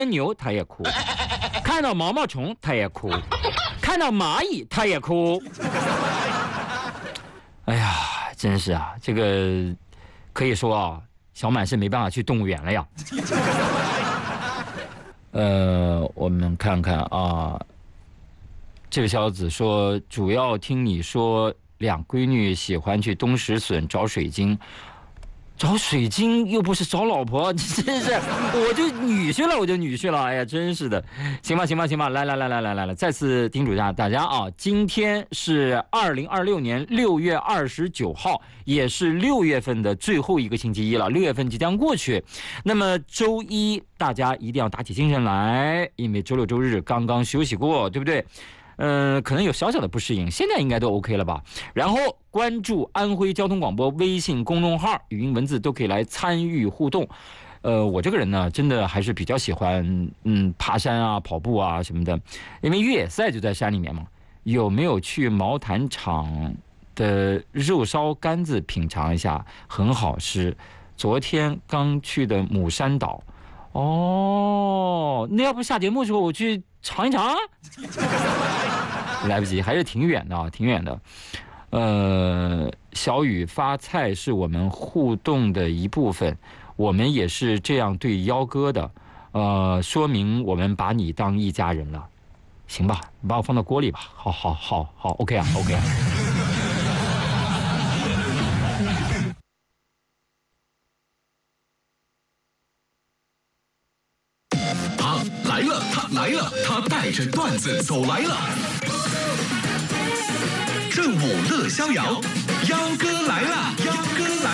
牛它也哭，看到毛毛虫它也哭，看到蚂蚁它也哭。哎呀，真是啊，这个可以说啊，小满是没办法去动物园了呀。我们看看啊，这位小子说，主要听你说两闺女喜欢去东石笋找水晶。找水晶又不是找老婆，真是，我就女婿了，哎呀，真是的。行吧，来，再次叮嘱一下大家啊，今天是2026年6月29号，也是6月份的最后一个星期一了，6月份即将过去。那么周一大家一定要打起精神来，因为周六周日刚刚休息过，对不对？可能有小小的不适应，现在应该都 OK 了吧？然后关注安徽交通广播微信公众号，语音文字都可以来参与互动。我这个人呢，真的还是比较喜欢爬山啊、跑步啊什么的，因为越野赛就在山里面嘛。有没有去毛毯厂的肉烧干子品尝一下？很好吃。昨天刚去的母山岛。哦，那要不下节目的时候我去尝一尝？来不及，还是挺远的啊，挺远的。小雨发菜是我们互动的一部分，我们也是这样对幺哥的。说明我们把你当一家人了。行吧，你把我放到锅里吧。好 ，OK 啊 ，OK 啊。 来了，他带着段子走来了。正午乐逍遥，幺哥来了，幺哥来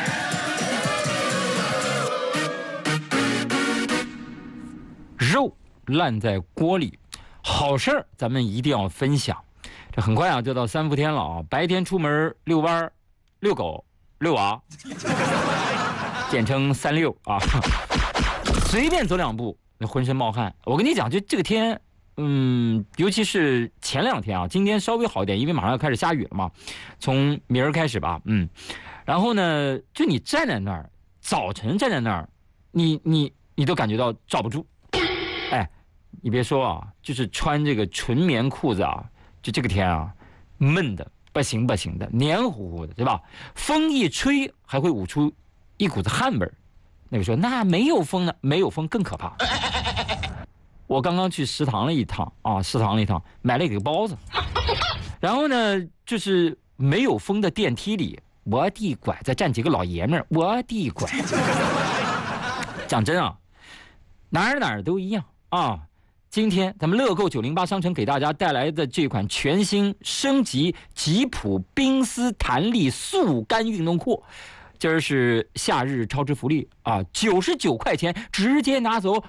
了。肉烂在锅里，好事儿咱们一定要分享。这很快啊，就到3伏天了啊！白天出门遛弯、遛狗、遛娃，简称36啊，随便走2步。浑身冒汗，我跟你讲，就这个天，尤其是前2天啊，今天稍微好一点，因为马上要开始下雨了嘛，从明儿开始吧，然后呢，就你站在那儿，早晨站在那儿，你都感觉到罩不住，哎，你别说啊，就是穿这个纯棉裤子啊，就这个天啊，闷的不行的，黏糊糊的，对吧？风一吹，还会捂出一股子汗味儿。那个说那没有风呢，没有风更可怕。我刚刚去食堂了一趟，买了一个包子，然后呢，就是没有风的电梯里，我的乖，再站几个老爷们儿，我的乖。讲真啊，哪儿都一样啊。今天咱们乐购908商城给大家带来的这款全新升级吉普冰丝弹力速干运动裤。今儿是夏日超值福利啊，99块钱直接拿走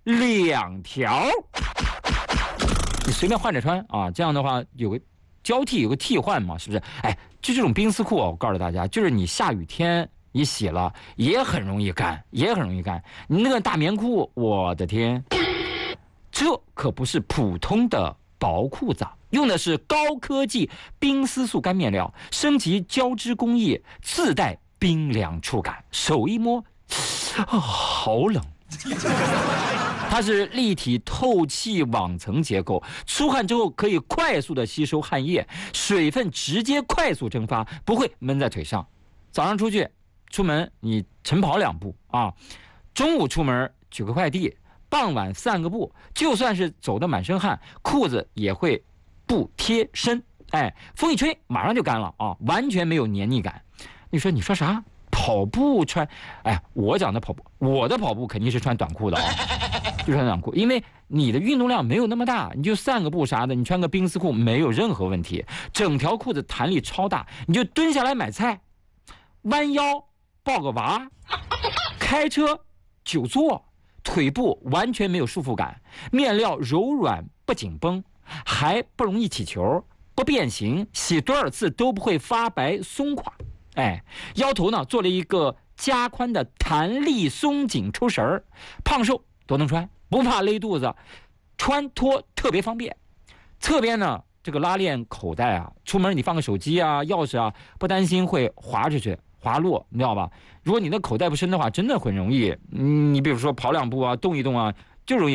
2条，你随便换着穿啊，这样的话有个交替，有个替换嘛，是不是？哎，就这种冰丝裤啊，我告诉大家，就是你下雨天你洗了也很容易干，你那个大棉裤，我的天，这可不是普通的薄裤子，用的是高科技冰丝速干面料，升级胶织工艺，自带冰凉触感，手一摸，好冷。它是立体透气网层结构，出汗之后可以快速的吸收汗液，水分直接快速蒸发，不会闷在腿上。早上出门你晨跑2步啊，中午出门举个快递，傍晚散个步，就算是走得满身汗，裤子也会不贴身，哎，风一吹马上就干了啊，完全没有黏腻感。你说啥？跑步穿？哎，我讲的跑步，我的跑步肯定是穿短裤的啊，就穿短裤，因为你的运动量没有那么大，你就散个步啥的，你穿个冰丝裤没有任何问题。整条裤子弹力超大，你就蹲下来买菜，弯腰抱个娃，开车久坐，腿部完全没有束缚感，面料柔软不紧绷，还不容易起球，不变形，洗多少次都不会发白松垮。哎，腰头呢做了一个加宽的弹力松紧抽绳儿，胖瘦都能穿，不怕勒肚子，穿脱特别方便。侧边呢这个拉链口袋啊，出门你放个手机啊、钥匙啊，不担心会滑出去、滑落，你知道吧？如果你的口袋不深的话，真的很容易。你比如说跑2步啊，动一动啊， 就容易。